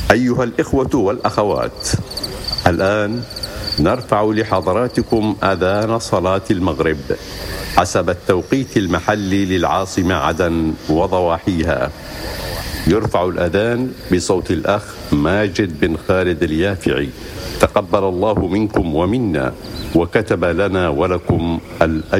أيها الإخوة والأخوات، الآن نرفع لحضراتكم أذان صلاة المغرب حسب التوقيت المحلي للعاصمة عدن وضواحيها. يرفع الأذان بصوت الأخ ماجد بن خالد اليافعي، تقبل الله منكم ومنا وكتب لنا ولكم الأجر.